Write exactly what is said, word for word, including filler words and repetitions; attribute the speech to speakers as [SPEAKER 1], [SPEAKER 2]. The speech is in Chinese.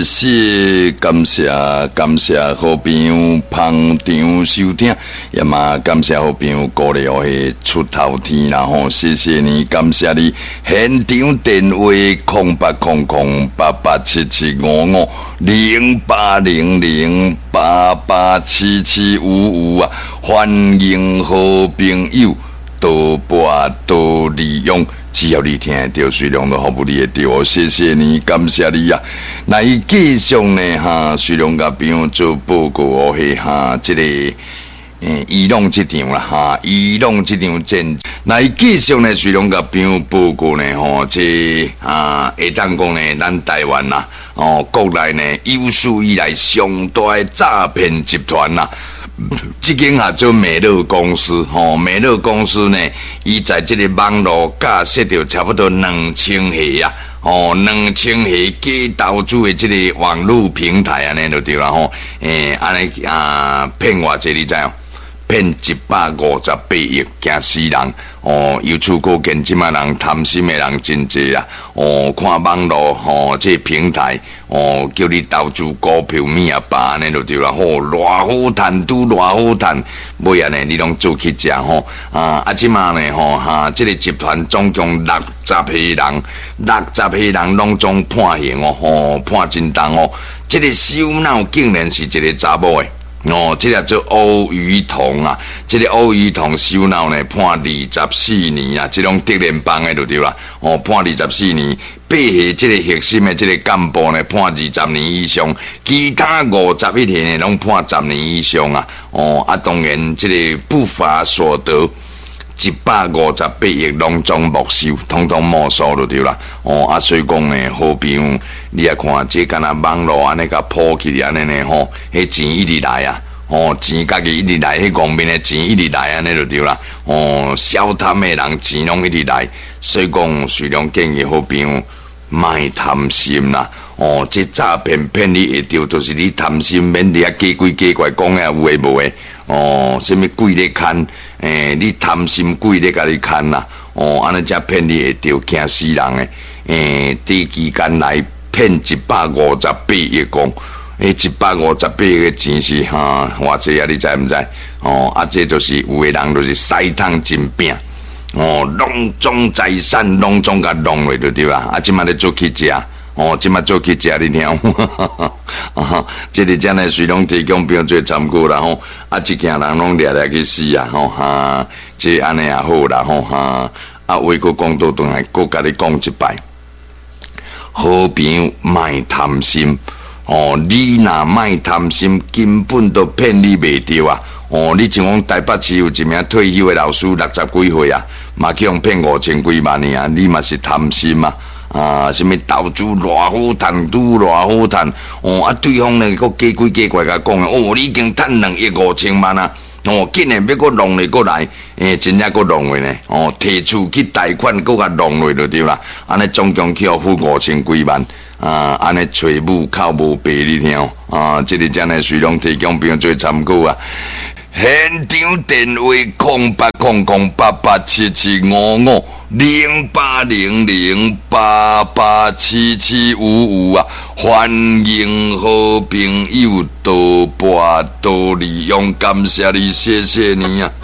[SPEAKER 1] 谢谢，感谢感谢好朋友捧场收听，也嘛感谢好朋友鼓励我的出头天啦吼，谢谢你，感谢你。现场电话空八空空八八七七五五零八零零八八七七五五啊，欢迎好朋友多拨多利用。只要你听得到，水龙都服务你会到哦，谢谢你，感谢你啊！那伊继续呢哈，水龙甲朋友做报告哦，嘿哈，这个诶，伊朗这场啦哈，伊朗这场战，那伊继续呢，水龙甲朋友报告呢吼，这啊，会当讲呢，咱台湾啦，哦，国内呢有史以来上大的诈骗集团啦。这间啊做美乐公司，吼、哦，美乐公司呢，伊在这个网络架设着差不多两千个啊，哦，两千个假投资的这个网络平台安尼就对啦吼，诶，安尼啊骗偌济你知哦？骗一百五十八亿，惊死人！哦，由此可见，即卖人贪心的人真济啊！哦，看网络吼，这个平台哦，叫你投资股票咩啊吧，安尼就对啦。吼、哦，偌好赚，拄偌好赚，尾安尼你拢做去食吼啊！啊，即卖呢吼哈，这个集团总共六十个人，六十个人拢总判刑哦，吼、哦，判真重哦。这个首脑竟然是一个查某诶。哦，这个做欧于彤啊，这个欧于彤首脑呢判二十四年啊，这种德联邦的就对啦。哦，判二十四年，八个这个核心的这个干部呢判二十年以上，其他五十一个呢拢判十年以上啊。哦，啊，当然这个不法所得。一百五十八亿拢总没收，统统没收就对啦。哦，啊，所以讲呢，好朋友，你啊看，这敢若网络安尼甲破起安尼呢吼，迄钱一直来啊，哦，钱家己一直来，迄外面的钱一直来安尼就对啦。哦，小贪的人钱拢一直来，所以讲，虽然建议好朋友莫贪心啦。哦，这诈骗骗你会着，就是你贪心，免你啊假鬼假怪讲啊有诶无诶。哦，什么鬼咧看？诶、欸，你贪心鬼咧甲你看啦！哦，安尼才骗你会着，惊死人诶！诶、欸，短期间来骗一百五十八亿讲，迄一百五十八亿个钱是哈偌济啊？你知毋知？哦，啊，这就是有诶人就是塞汤真饼，哦，拢总财产拢总甲弄落就对啦！啊，即摆咧做去食。哦，即摆做去食你听，啊，即个真诶随拢提供不用做参考啦吼，啊，一件人拢掠掠去死啊吼哈，即安尼也好啦吼哈，啊，话佫讲倒转来，佫甲你讲一摆，好朋友莫贪心，哦，你若莫贪心，根本都骗你袂着啊，哦，你像讲台北市有一名退休诶老师，六十几岁啊，嘛去用骗五千几万呢啊，你嘛是贪心啊。啊，什么投资偌好赚，拄偌好赚，哦，啊，对方呢，佫假鬼假怪甲讲哦，你已经赚两亿五千万啊，哦，竟然要佫弄咧佫来，诶，真正佫弄咧呢，哦，提出去贷款佫甲弄落就对啦，安尼总共去付五千几万，啊，安尼揣母靠无白你听，啊，这个真诶，随拢提供朋友做参考啊。现场电话空八空空八八七七五五零八零零八八七七五五啊！欢迎好朋友多拨多利用，感谢你，谢谢你啊！